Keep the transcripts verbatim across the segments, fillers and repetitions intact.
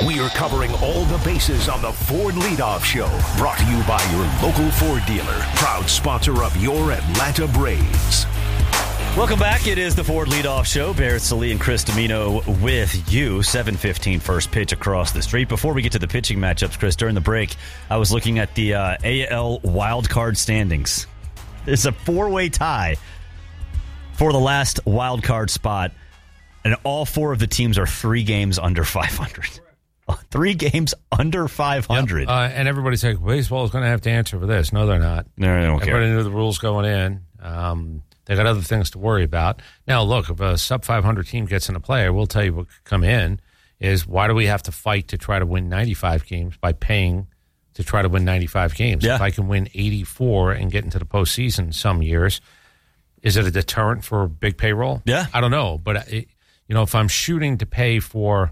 We are covering all the bases on the Ford Leadoff Show. Brought to you by your local Ford dealer. Proud sponsor of your Atlanta Braves. Welcome back. It is the Ford Leadoff Show. Barrett Sallee and Chris Domino with you. seven fifteen first pitch across the street. Before we get to the pitching matchups, Chris, during the break, I was looking at the uh, A L wildcard standings. It's a four-way tie for the last wildcard spot, and all four of the teams are three games under five hundred. Three games under five hundred. Yep. Uh, and everybody's like, baseball is going to have to answer for this. No, they're not. No, they don't care. Everybody knew the rules going in. Um, they got other things to worry about. Now, look, if a sub five hundred team gets into play, I will tell you what could come in is why do we have to fight to try to win ninety-five games by paying to try to win ninety-five games? Yeah. If I can win eighty-four and get into the postseason some years, is it a deterrent for big payroll? Yeah. I don't know. But, it, you know, if I'm shooting to pay for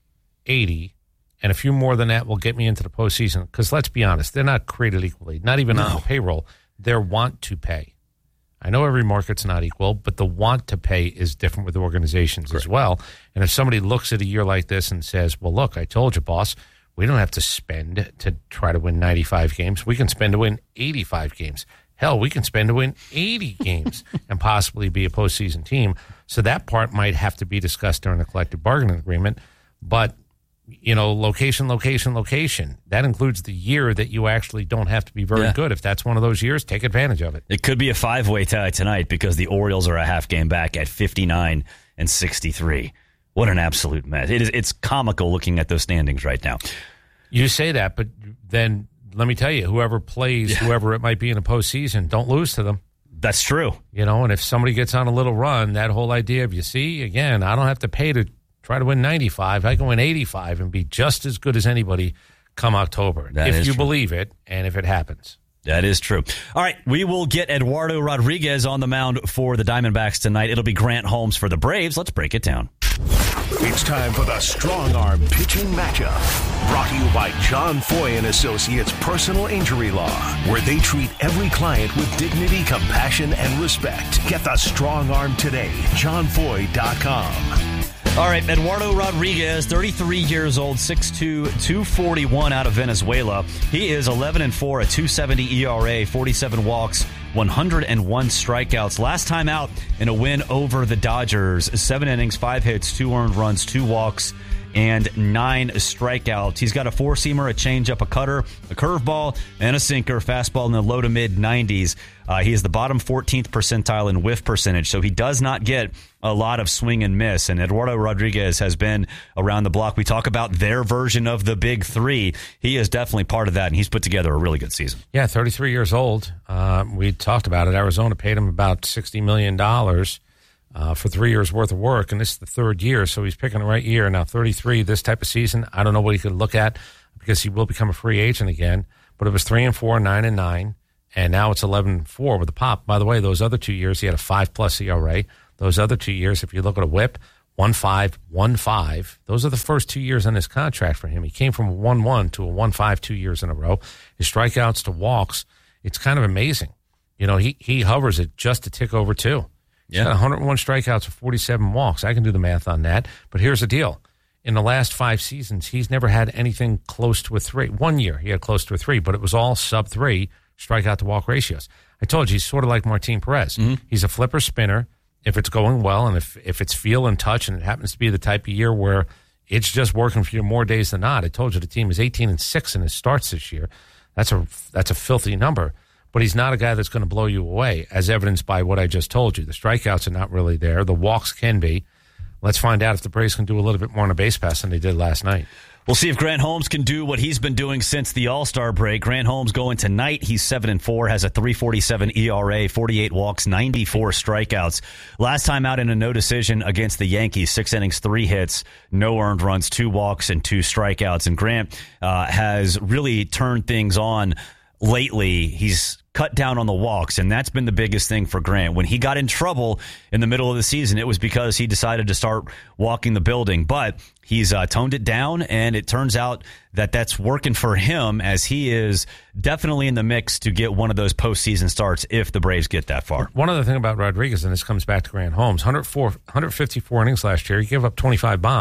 eighty and a few more than that will get me into the postseason, because let's be honest, they're not created equally, not even no. on the payroll. They're want to pay. I know every market's not equal, but the want to pay is different with organizations Correct. As well. And if somebody looks at a year like this and says, well, look, I told you, boss, we don't have to spend to try to win ninety-five games. We can spend to win eighty-five games. Hell, we can spend to win eighty games and possibly be a postseason team. So that part might have to be discussed during the collective bargaining agreement. But, you know, location, location, location. That includes the year that you actually don't have to be very yeah. good. If that's one of those years, take advantage of it. It could be a five-way tie tonight because the Orioles are a half game back at fifty-nine and sixty-three. What an absolute mess. It is, it's comical looking at those standings right now. You say that, but then let me tell you, whoever plays, yeah. whoever it might be in the postseason, don't lose to them. That's true. You know, and if somebody gets on a little run, that whole idea of, you see, again, I don't have to pay to try to win ninety-five. I can win eighty-five and be just as good as anybody come October. That if you true. believe it and if it happens. That is true. All right, we will get Eduardo Rodriguez on the mound for the Diamondbacks tonight. It'll be Grant Holmes for the Braves. Let's break it down. It's time for the Strong Arm Pitching Matchup. Brought to you by John Foy and Associates Personal Injury Law, where they treat every client with dignity, compassion, and respect. Get the Strong Arm today. john foy dot com. All right, Eduardo Rodriguez, thirty-three years old, six two, two forty-one out of Venezuela. He is eleven and four, a two seventy E R A, forty-seven walks, one hundred one strikeouts. Last time out in a win over the Dodgers, seven innings, five hits, two earned runs, two walks, and nine strikeouts. He's got a four-seamer, a changeup, a cutter, a curveball, and a sinker, fastball in the low to mid nineties. Uh, he is the bottom fourteenth percentile in whiff percentage, so he does not get a lot of swing and miss. And Eduardo Rodriguez has been around the block. We talk about their version of the big three. He is definitely part of that, and he's put together a really good season. Yeah, thirty-three years old. Uh, we talked about it. Arizona paid him about sixty million dollars uh, for three years' worth of work, and this is the third year, so he's picking the right year. Now, thirty-three, this type of season, I don't know what he could look at because he will become a free agent again, but it was three and four, nine and nine. And now it's eleven and four with a pop. By the way, those other two years, he had a five-plus E R A. Those other two years, if you look at a whip, one five, one five. Those are the first two years in his contract for him. He came from a one one to a one five two years in a row. His strikeouts to walks, it's kind of amazing. You know, he, he hovers at just a tick over two. He's yeah. got one hundred one strikeouts and forty-seven walks. I can do the math on that. But here's the deal. In the last five seasons, he's never had anything close to a three. One year, he had close to a three, but it was all sub-three strikeout to walk ratios. I told you, he's sort of like Martin Perez. Mm-hmm. He's a flipper spinner if it's going well, and if, if it's feel and touch, and it happens to be the type of year where it's just working for you more days than not. I told you the team is eighteen and six in his starts this year. That's a that's a filthy number. But he's not a guy that's going to blow you away, as evidenced by what I just told you. The strikeouts are not really there. The walks can be. Let's find out if the Braves can do a little bit more on a base pass than they did last night. We'll see if Grant Holmes can do what he's been doing since the All-Star break. Grant Holmes going tonight. He's seven and four, has a three forty-seven E R A, forty-eight walks, ninety-four strikeouts. Last time out in a no decision against the Yankees, six innings, three hits, no earned runs, two walks, and two strikeouts. And Grant uh, has really turned things on lately. He's cut down on the walks, and that's been the biggest thing for Grant. When he got in trouble in the middle of the season, it was because he decided to start walking the building. But he's uh, toned it down, and it turns out that that's working for him, as he is definitely in the mix to get one of those postseason starts if the Braves get that far. One other thing about Rodriguez, and this comes back to Grant Holmes, one hundred four, one hundred fifty-four innings last year. He gave up twenty-five bombs.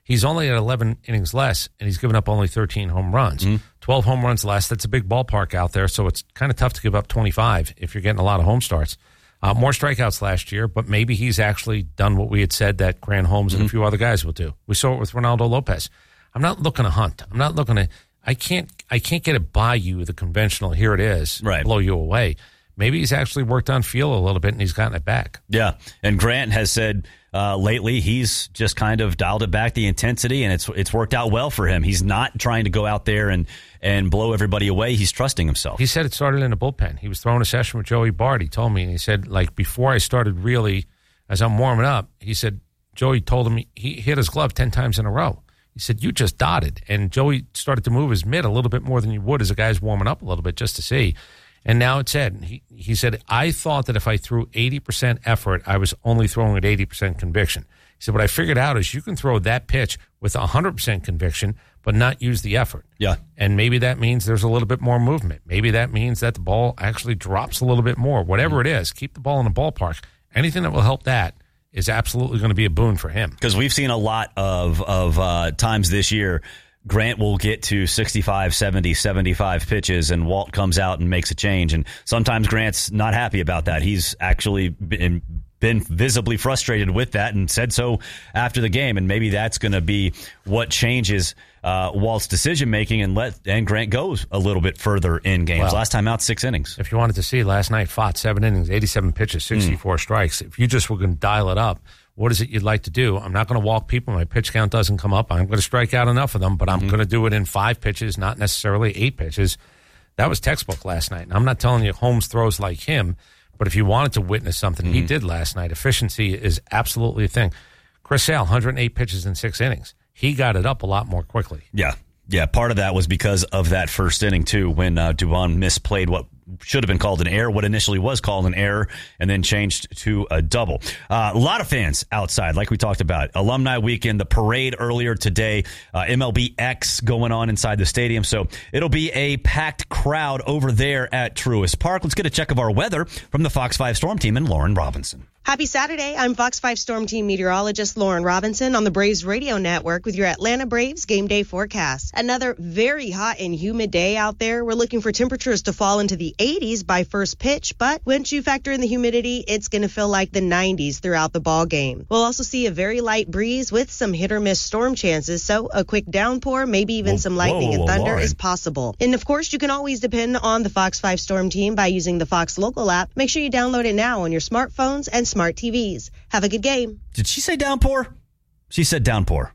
He's only at eleven innings less, and he's given up only thirteen home runs. Mm-hmm. twelve home runs less. That's a big ballpark out there, so it's kind of tough to give up twenty-five if you're getting a lot of home starts. Uh, more strikeouts last year, but maybe he's actually done what we had said that Grant Holmes mm-hmm. and a few other guys will do. We saw it with Ronaldo Lopez. I'm not looking to hunt. I'm not looking to – I can't I can't get it by you, the conventional, here it is, right. blow you away. Maybe he's actually worked on feel a little bit and he's gotten it back. Yeah, and Grant has said uh, lately he's just kind of dialed it back, the intensity, and it's it's worked out well for him. He's not trying to go out there and, and blow everybody away. He's trusting himself. He said it started in the bullpen. He was throwing a session with Joey Bart. He told me, and he said, like, before I started really, as I'm warming up, he said, Joey told him he hit his glove ten times in a row. He said, you just dotted. And Joey started to move his mitt a little bit more than you would as a guy's warming up a little bit just to see. And now it said, he, he said, I thought that if I threw eighty percent effort, I was only throwing at eighty percent conviction. He said, what I figured out is you can throw that pitch with one hundred percent conviction, but not use the effort. Yeah. And maybe that means there's a little bit more movement. Maybe that means that the ball actually drops a little bit more. Whatever it is, keep the ball in the ballpark. Anything that will help that is absolutely going to be a boon for him. Because we've seen a lot of, of uh, times this year, Grant will get to sixty-five, seventy, seventy-five pitches, and Walt comes out and makes a change. And sometimes Grant's not happy about that. He's actually been, been visibly frustrated with that and said so after the game. And maybe that's going to be what changes uh, Walt's decision-making and let and Grant goes a little bit further in games. Well, last time out, six innings. If you wanted to see, last night, fought seven innings, eighty-seven pitches, sixty-four mm. strikes. If you just were going to dial it up, what is it you'd like to do? I'm not going to walk people. My pitch count doesn't come up. I'm going to strike out enough of them, but I'm mm-hmm. going to do it in five pitches, not necessarily eight pitches. That was textbook last night. And I'm not telling you Holmes throws like him, but if you wanted to witness something, mm-hmm. he did last night. Efficiency is absolutely a thing. Chris Sale, one hundred eight pitches in six innings. He got it up a lot more quickly. Yeah. Yeah, part of that was because of that first inning, too, when uh, Dubon misplayed what should have been called an error, what initially was called an error, and then changed to a double. Uh, a lot of fans outside, like we talked about. Alumni Weekend, the parade earlier today, uh, M L B X going on inside the stadium. So it'll be a packed crowd over there at Truist Park. Let's get a check of our weather from the Fox five Storm Team and Lauren Robinson. Happy Saturday. I'm Fox five Storm Team meteorologist Lauren Robinson on the Braves Radio Network with your Atlanta Braves game day forecast. Another very hot and humid day out there. We're looking for temperatures to fall into the eighties by first pitch, but once you factor in the humidity, it's going to feel like the nineties throughout the ball game. We'll also see a very light breeze with some hit or miss storm chances, so a quick downpour, maybe even whoa, some lightning whoa, and thunder Lauren. is possible. And of course, you can always depend on the Fox five Storm Team by using the Fox Local app. Make sure you download it now on your smartphones and smart T Vs. Have a good game. Did she say downpour? She said downpour.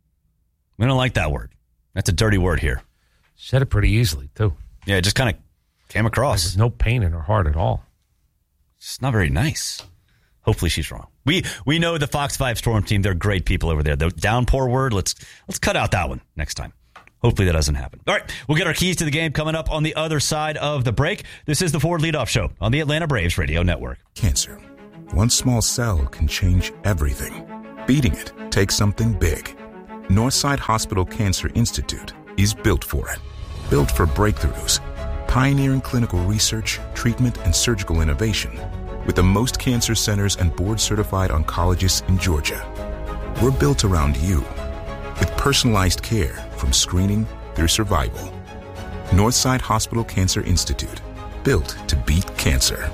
We don't like that word. That's a dirty word here. Said it pretty easily, too. Yeah, it just kind of came across. There's no pain in her heart at all. It's not very nice. Hopefully she's wrong. We we know the Fox five Storm Team. They're great people over there. The downpour word, let's let's cut out that one next time. Hopefully that doesn't happen. All right, we'll get our keys to the game coming up on the other side of the break. This is the Ford Leadoff Show on the Atlanta Braves Radio Network. Cancer. One small cell can change everything. Beating it takes something big. Northside Hospital Cancer Institute is built for it. Built for breakthroughs, pioneering clinical research, treatment, and surgical innovation, with the most cancer centers and board-certified oncologists in Georgia. We're built around you, with personalized care from screening through survival. Northside Hospital Cancer Institute, built to beat cancer.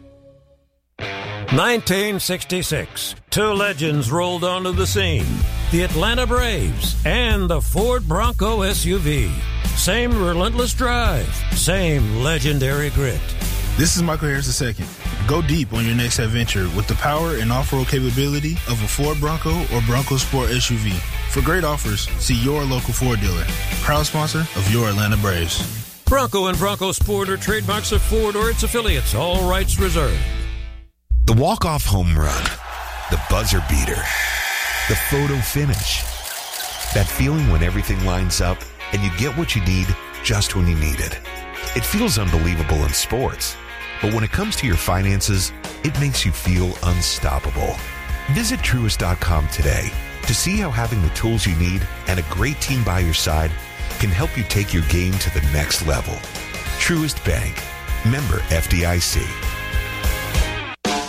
nineteen sixty-six, two legends rolled onto the scene. The Atlanta Braves and the Ford Bronco S U V. Same relentless drive, same legendary grit. This is Michael Harris the second. Go deep on your next adventure with the power and off-road capability of a Ford Bronco or Bronco Sport S U V. For great offers, see your local Ford dealer. Proud sponsor of your Atlanta Braves. Bronco and Bronco Sport are trademarks of Ford or its affiliates. All rights reserved. The walk-off home run, the buzzer beater, the photo finish. That feeling when everything lines up and you get what you need just when you need it. It feels unbelievable in sports, but when it comes to your finances, it makes you feel unstoppable. Visit Truist dot com today to see how having the tools you need and a great team by your side can help you take your game to the next level. Truist Bank. Member F D I C.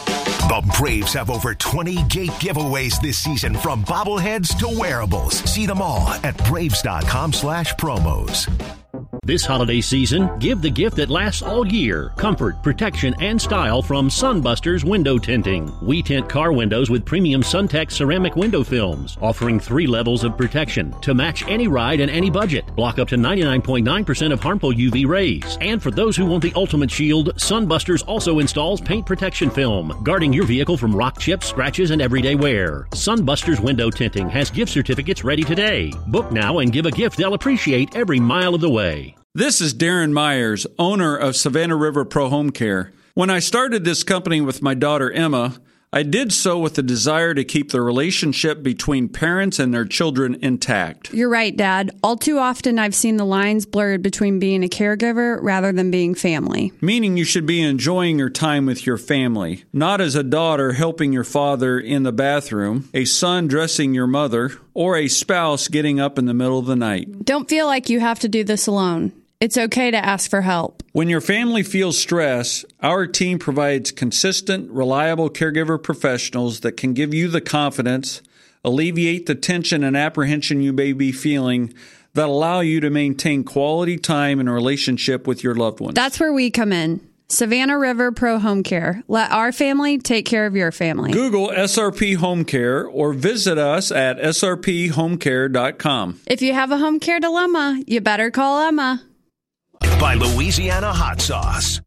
The Braves have over twenty gate giveaways this season, from bobbleheads to wearables. See them all at braves.com slash promos. This holiday season, give the gift that lasts all year. Comfort, protection, and style from Sunbusters Window Tinting. We tint car windows with premium SunTech ceramic window films, offering three levels of protection to match any ride and any budget. Block up to ninety-nine point nine percent of harmful U V rays. And for those who want the ultimate shield, Sunbusters also installs paint protection film, guarding your vehicle from rock chips, scratches, and everyday wear. Sunbusters Window Tinting has gift certificates ready today. Book now and give a gift they'll appreciate every mile of the way. This is Darren Myers, owner of Savannah River Pro Home Care. When I started this company with my daughter Emma, I did so with the desire to keep the relationship between parents and their children intact. You're right, Dad. All too often I've seen the lines blurred between being a caregiver rather than being family. Meaning you should be enjoying your time with your family, not as a daughter helping your father in the bathroom, a son dressing your mother, or a spouse getting up in the middle of the night. Don't feel like you have to do this alone. It's okay to ask for help. When your family feels stress, our team provides consistent, reliable caregiver professionals that can give you the confidence, alleviate the tension and apprehension you may be feeling, that allow you to maintain quality time and relationship with your loved ones. That's where we come in. Savannah River Pro Home Care. Let our family take care of your family. Google S R P Home Care or visit us at S R P home care dot com. If you have a home care dilemma, you better call Emma. By Louisiana Hot Sauce.